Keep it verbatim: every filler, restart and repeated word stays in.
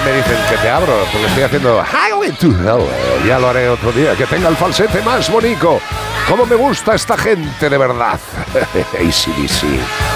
me dicen que te abro, porque estoy haciendo Highway to Hell. Ya lo haré otro día, que tenga el falsete más bonito. Cómo me gusta esta gente de verdad. A C D C.